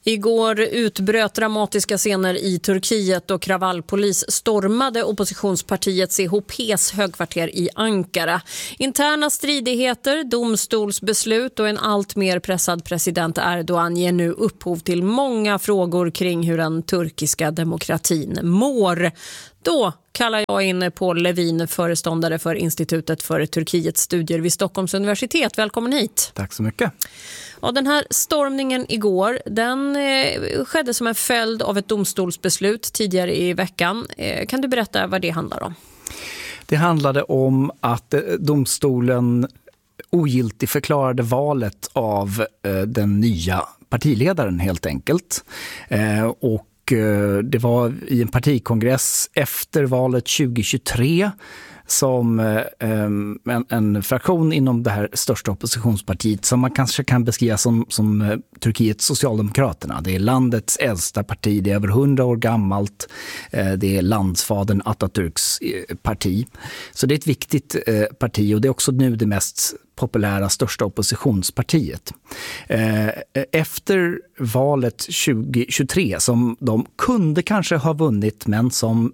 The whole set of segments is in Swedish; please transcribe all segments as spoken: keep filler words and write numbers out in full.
Igår utbröt dramatiska scener i Turkiet och kravallpolis stormade oppositionspartiet C H P:s högkvarter i Ankara. Interna stridigheter, domstolsbeslut och en allt mer pressad president Erdogan ger nu upphov till många frågor kring hur den turkiska demokratin mår. Då kallar jag in Paul Levin, föreståndare för Institutet för Turkiets studier vid Stockholms universitet. Välkommen hit. Tack så mycket. Ja, den här stormningen igår, den eh, skedde som en följd av ett domstolsbeslut tidigare i veckan. Eh, kan du berätta vad det handlar om? Det handlade om att eh, domstolen ogiltigt förklarade valet av eh, den nya partiledaren helt enkelt. Eh, och det var i en partikongress efter valet tjugo tjugotre som en, en fraktion inom det här största oppositionspartiet som man kanske kan beskriva som, som Turkiets Socialdemokraterna. Det är landets äldsta parti, det är över hundra år gammalt, det är landsfadern Atatürks parti. Så det är ett viktigt parti och det är också nu det mest populära största oppositionspartiet. Efter valet tjugo tjugotre som de kunde kanske ha vunnit men som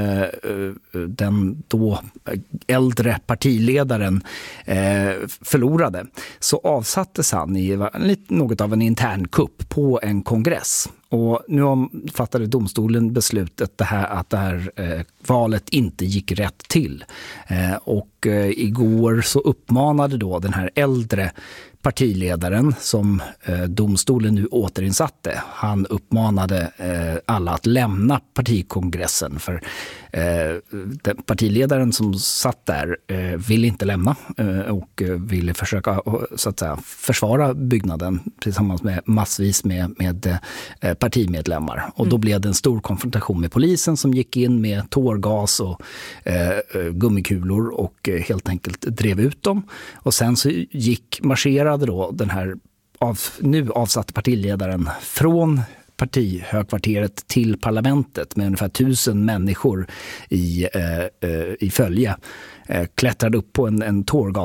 den då äldre partiledaren förlorade så avsattes han i något av en intern kupp på en kongress. Och nu fattade domstolen beslutet det här, att det här eh, valet inte gick rätt till. Eh, och eh, igår så uppmanade då den här äldre partiledaren som eh, domstolen nu återinsatte. Han uppmanade eh, alla att lämna partikongressen för eh, den partiledaren som satt där eh, ville inte lämna eh, och ville försöka så att säga, försvara byggnaden tillsammans med massvis med, med eh, partimedlemmar. Och då blev det en stor konfrontation med polisen som gick in med tårgas och eh, gummikulor och eh, helt enkelt drev ut dem. Och sen så gick marscherade då den här av, nu avsatte partiledaren från partihögkvarteret till parlamentet med ungefär tusen människor i, eh, eh, i följe. Eh, klättrade upp på en, en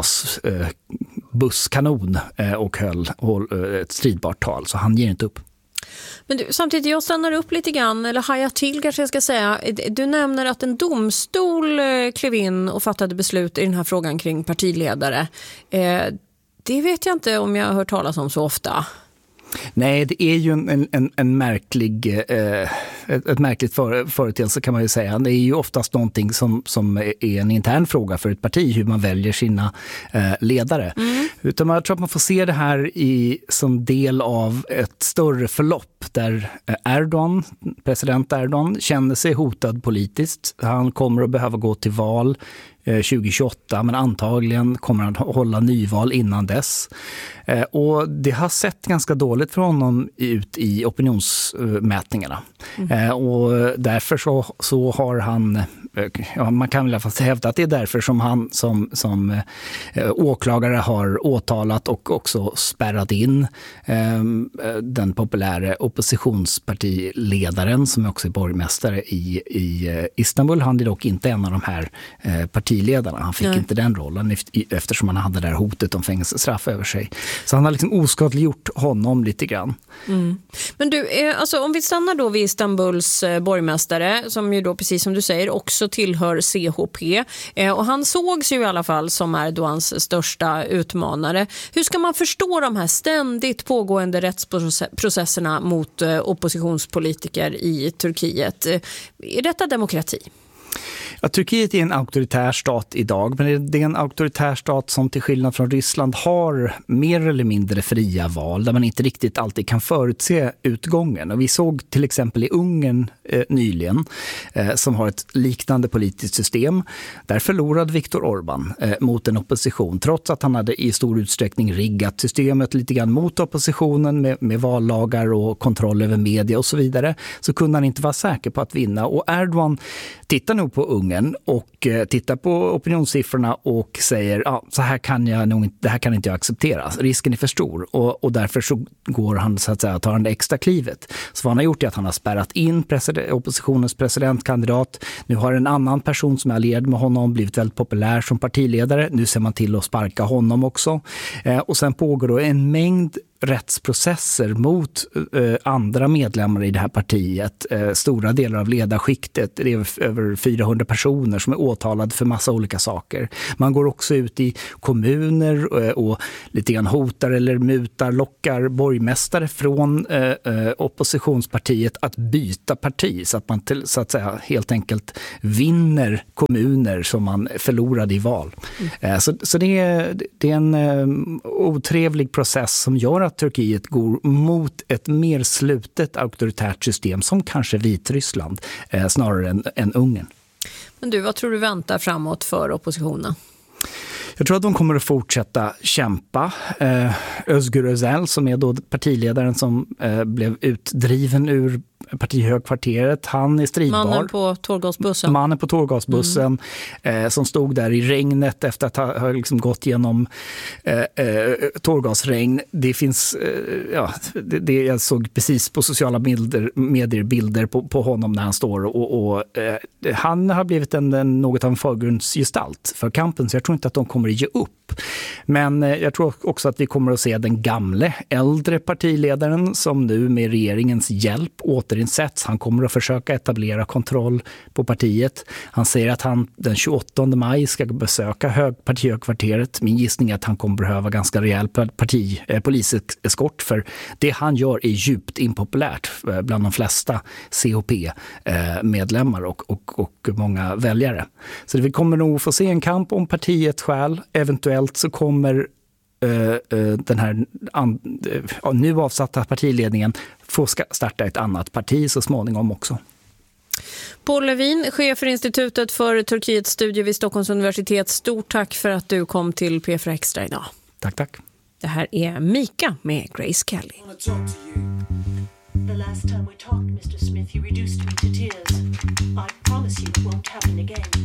tårgasbusskanon eh, och höll, höll ett stridbart tal, så han ger inte upp. Men du, samtidigt, jag stannar upp lite grann, eller hajar till kanske jag ska säga. Du nämner att en domstol klev in och fattade beslut i den här frågan kring partiledare. Eh, det vet jag inte om jag har hört talas om så ofta. Nej, det är ju en, en, en märklig, eh, ett, ett märkligt för, företeelse kan man ju säga. Det är ju oftast någonting som, som är en intern fråga för ett parti, hur man väljer sina eh, ledare. Mm. Utan jag tror att man får se det här i, som del av ett större förlopp där Erdogan, president Erdogan, känner sig hotad politiskt. Han kommer att behöva gå till val tjugo tjugoåtta, men antagligen kommer han hålla nyval innan dess. Eh, och det har sett ganska dåligt för honom ut i opinionsmätningarna. Mm. Eh, och därför så, så har han, ja, man kan väl fast hävda att det är därför som han som, som eh, åklagare har åtalat och också spärrat in eh, den populära oppositionspartiledaren som också är borgmästare i, i Istanbul. Han är dock inte en av de här eh, partiledarna. Han fick Nej. inte den rollen eftersom han hade det där hotet om fängelsestraff över sig. Så han har liksom oskadliggjort honom lite grann. Mm. Men du, alltså, om vi stannar då vid Istanbuls borgmästare som ju då precis som du säger också tillhör C H P. Och han sågs ju i alla fall som Erdogans största utmanare. Hur ska man förstå de här ständigt pågående rättsprocesserna mot oppositionspolitiker i Turkiet? Är detta demokrati? Ja, Turkiet är en auktoritär stat idag, men det är en auktoritär stat som till skillnad från Ryssland har mer eller mindre fria val där man inte riktigt alltid kan förutse utgången. Och vi såg till exempel i Ungern eh, nyligen eh, som har ett liknande politiskt system. Där förlorade Viktor Orbán eh, mot en opposition trots att han hade i stor utsträckning riggat systemet lite grann mot oppositionen med, med vallagar och kontroll över media och så vidare, så kunde han inte vara säker på att vinna. Och Erdogan tittar nog på Ungern och eh, tittar på opinionssiffrorna och säger ja, så här kan jag nog inte, det här kan inte jag acceptera. Risken är för stor och, och därför så går han så att säga, tar han det extra klivet. Så vad han har gjort är att han har spärrat in president, oppositionens presidentkandidat. Nu har en annan person som är allierad med honom blivit väldigt populär som partiledare. Nu ser man till att sparka honom också. Eh, och sen pågår då en mängd rättsprocesser mot eh, andra medlemmar i det här partiet. Eh, stora delar av ledarskiktet, det är över fyrahundra personer som är åtalade för massa olika saker. Man går också ut i kommuner eh, och lite grann hotar eller mutar, lockar borgmästare från eh, eh, oppositionspartiet att byta parti så att man till, så att säga helt enkelt vinner kommuner som man förlorade i val. Mm. Eh, så så det, är, det är en eh, otrevlig process som gör att Turkiet går mot ett mer slutet auktoritärt system som kanske Vitryssland eh, snarare än, än Ungern. Men du, vad tror du väntar framåt för oppositionen? Jag tror att de kommer att fortsätta kämpa. Eh, Özgür Özel, som är då partiledaren som eh, blev utdriven ur partihögkvarteret, han är stridbar. Mannen på tårgasbussen. Mannen på tårgasbussen mm. eh, som stod där i regnet efter att ha, ha liksom gått igenom eh, eh, tårgasregn. Det finns, eh, ja, det, det, jag såg precis på sociala bilder, medier bilder på, på honom när han står och, och eh, han har blivit en, en, något av en förgrundsgestalt för kampen, så jag tror inte att de kommer att ge upp. Men eh, jag tror också att vi kommer att se den gamle, äldre partiledaren som nu med regeringens hjälp återinsätts. Han kommer att försöka etablera kontroll på partiet. Han säger att han den tjugoåttonde maj ska besöka hög, partihögkvarteret. Min gissning är att han kommer behöva ganska rejäl parti, eh, poliseskort, för det han gör är djupt impopulärt eh, bland de flesta C H P-medlemmar och, och, och många väljare. Så vi kommer nog få se en kamp om partiet själv. Eventuellt så kommer uh, uh, den här an, uh, nu avsatta partiledningen få starta ett annat parti så småningom också. Paul Levin, chef för Institutet för Turkiets studier vid Stockholms universitet. Stort tack för att du kom till P fyra Extra idag. Tack, tack. Det här är Mika med Grace Kelly. The last time we talked, Mister Smith, you reduced me to tears. I promise you it won't happen again.